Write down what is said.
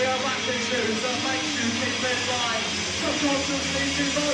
are back to shoes, so make sure you keep it right. So close to